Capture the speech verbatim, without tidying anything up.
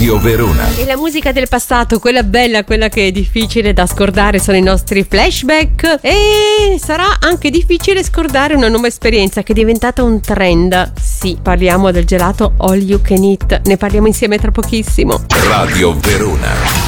Radio Verona. E la musica del passato, quella bella, quella che è difficile da scordare, sono i nostri flashback. E sarà anche difficile scordare una nuova esperienza che è diventata un trend. Sì, parliamo del gelato all you can eat. Ne parliamo insieme tra pochissimo. Radio Verona.